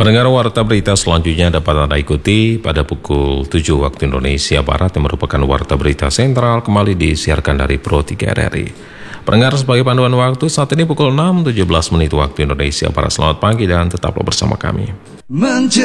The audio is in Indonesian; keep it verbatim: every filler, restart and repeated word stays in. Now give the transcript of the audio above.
Pendengar, warta berita selanjutnya dapat Anda ikuti pada pukul tujuh waktu Indonesia Barat yang merupakan warta berita sentral kembali disiarkan dari Pro tiga R R I. Pendengar, sebagai panduan waktu saat ini pukul enam tujuh belas menit waktu Indonesia Barat. Selamat pagi dan tetaplah bersama kami.